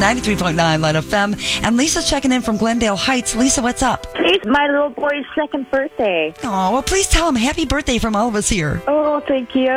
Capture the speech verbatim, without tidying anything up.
ninety-three point nine Light F M. And Lisa's checking in from Glendale Heights. Lisa, what's up? It's my little boy's second birthday. Oh, well, please tell him happy birthday from all of us here. Oh, thank you.